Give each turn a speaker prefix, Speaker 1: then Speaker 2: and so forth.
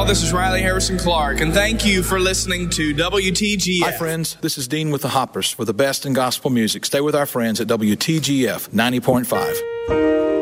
Speaker 1: all. This is Riley Harrison Clark, and thank you for listening to WTGF.
Speaker 2: Hi, friends. This is Dean with the Hoppers for the best in gospel music. Stay with our friends at WTGF 90.5.